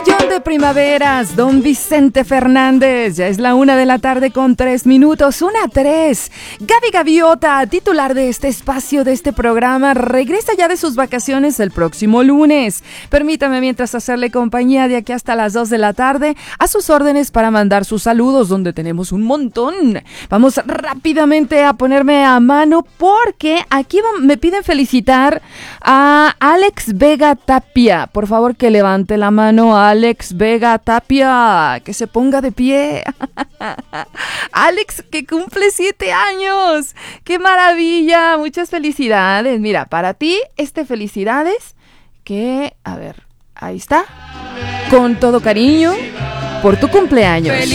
Millón de primaveras, don Vicente Fernández. Ya es la 1:03 con 3 minutos, 1:03. Gaby Gaviota, titular de este espacio, de este programa, regresa ya de sus vacaciones el próximo lunes. Permítame mientras hacerle compañía de aquí hasta las 2 de la tarde, a sus órdenes para mandar sus saludos, donde tenemos un montón. Vamos rápidamente a ponerme a mano porque aquí me piden felicitar a Alex Vega Tapia. Por favor, que levante la mano a Alex Vega Tapia, que se ponga de pie. Alex, que cumple 7 años. ¡Qué maravilla! Muchas felicidades. Mira, para ti, felicidades, que, a ver, ahí está. Con todo cariño, por tu cumpleaños.